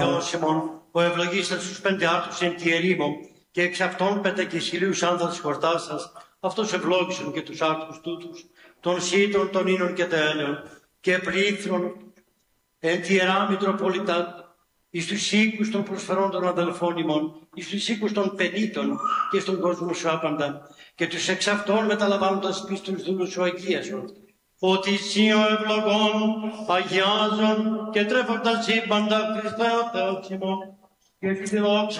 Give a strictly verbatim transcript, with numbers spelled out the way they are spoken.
Όσιμον, ο ευλογήσας τους πέντε άρτους εν τη ερήμο, και εξ αυτών πέντε και χιλίους άνδρα της χορτάσας, αυτός ευλόγησον και τους άρτους τούτους, των σύντων, των ίνων και τέανεων, και πλήθρον εν τη Ιερά Μητροπολιτά, εις τους οίκους των προσφερόντων αδελφών ημών, εις τους οίκους των πενήτων και στον κόσμο σου άπαντα, και τους εξ αυτών μεταλαμβάνοντας πίστους δούλους σου αγίασον. Ότι εσύ ο ευλογών αγιάζων και τρέφοντας σύμπαντα Χριστέ ο Θεός ημών, και τη δόξα